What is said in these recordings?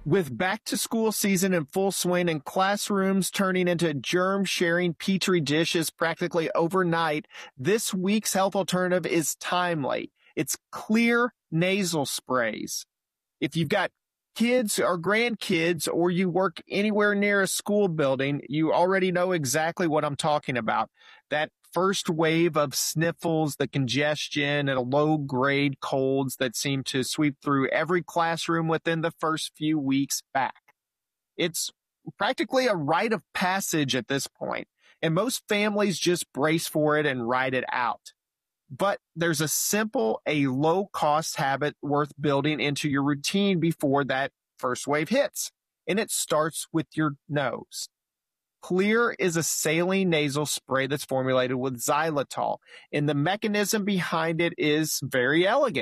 With back to school season in full swing and classrooms turning into germ sharing petri dishes practically overnight, this week's health alternative is timely. It's Xlear nasal sprays. If you've got kids or grandkids or you work anywhere near a school building, you already know exactly what I'm talking about. That first wave of sniffles, the congestion, and low-grade colds that seem to sweep through every classroom within the first few weeks back. It's practically a rite of passage at this point, and most families just brace for it and ride it out. But there's a simple, low-cost habit worth building into your routine before that first wave hits, and it starts with your nose. Xlear is a saline nasal spray that's formulated with xylitol, and the mechanism behind it is very elegant.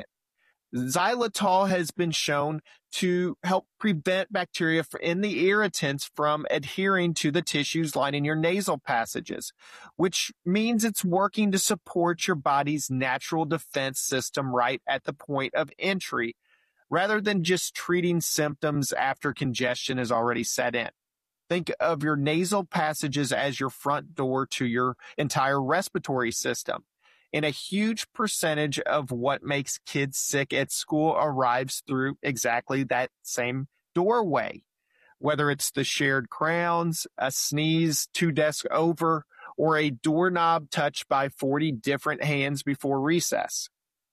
Xylitol has been shown to help prevent bacteria in the irritants from adhering to the tissues lining your nasal passages, which means it's working to support your body's natural defense system right at the point of entry, rather than just treating symptoms after congestion has already set in. Think of your nasal passages as your front door to your entire respiratory system. And a huge percentage of what makes kids sick at school arrives through exactly that same doorway. Whether it's the shared crowns, a sneeze 2 desks over, or a doorknob touched by 40 different hands before recess.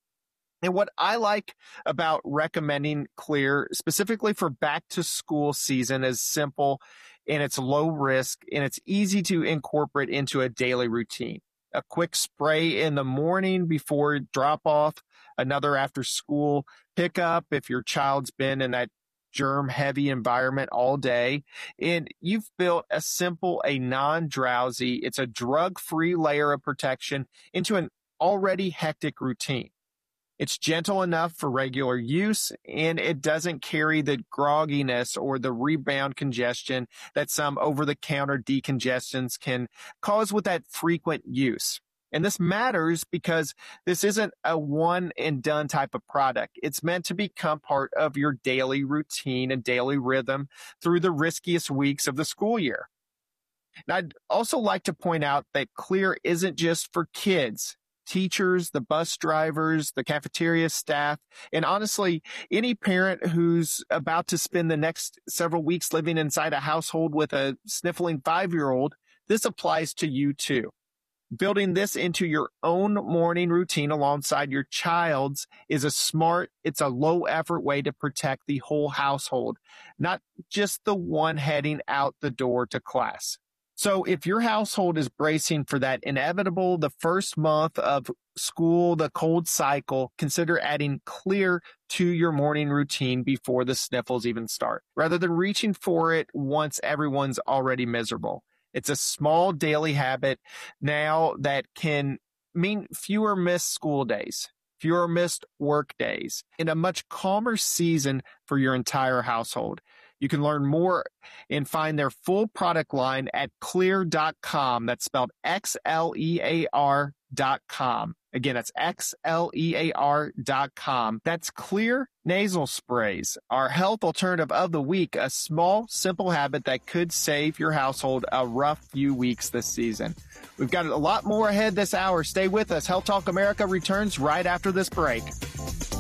And what I like about recommending Xlear specifically for back to school season is simple, and it's low risk, and it's easy to incorporate into a daily routine. A quick spray in the morning before drop off, another after school pickup if your child's been in that germ heavy environment all day. And you've built a simple, non-drowsy, it's a drug-free layer of protection into an already hectic routine. It's gentle enough for regular use, and it doesn't carry the grogginess or the rebound congestion that some over-the-counter decongestants can cause with that frequent use. And this matters because this isn't a one-and-done type of product. It's meant to become part of your daily routine and daily rhythm through the riskiest weeks of the school year. And I'd also like to point out that Xlear isn't just for kids. Teachers, the bus drivers, the cafeteria staff, and honestly, any parent who's about to spend the next several weeks living inside a household with a sniffling 5-year-old, this applies to you too. Building this into your own morning routine alongside your child's is it's a low effort way to protect the whole household, not just the one heading out the door to class. So if your household is bracing for that inevitable, the first month of school, the cold cycle, consider adding Xlear to your morning routine before the sniffles even start, rather than reaching for it once everyone's already miserable. It's a small daily habit now that can mean fewer missed school days, fewer missed work days, and a much calmer season for your entire household. You can learn more and find their full product line at xlear.com. That's spelled XLEAR.com. Again, that's XLEAR.com. That's Xlear nasal sprays, our health alternative of the week, a small, simple habit that could save your household a rough few weeks this season. We've got a lot more ahead this hour. Stay with us. Health Talk America returns right after this break.